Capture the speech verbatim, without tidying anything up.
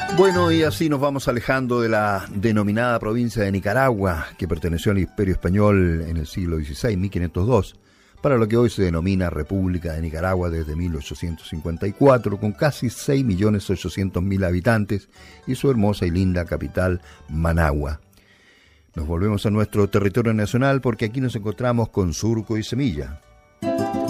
Bueno, y así nos vamos alejando de la denominada provincia de Nicaragua, que perteneció al Imperio Español en el siglo dieciséis, mil quinientos dos, para lo que hoy se denomina República de Nicaragua desde mil ochocientos cincuenta y cuatro, con casi seis millones ochocientos mil habitantes y su hermosa y linda capital, Managua. Nos volvemos a nuestro territorio nacional porque aquí nos encontramos con Surco y Semilla.